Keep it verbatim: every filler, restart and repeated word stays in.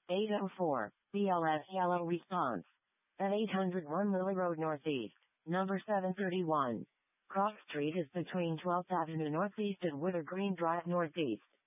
eight oh four, B L S Yellow Response. At eight hundred one Lily Road Northeast, number seven thirty-one. Cross Street is between twelfth Avenue Northeast and Winter Green Drive Northeast.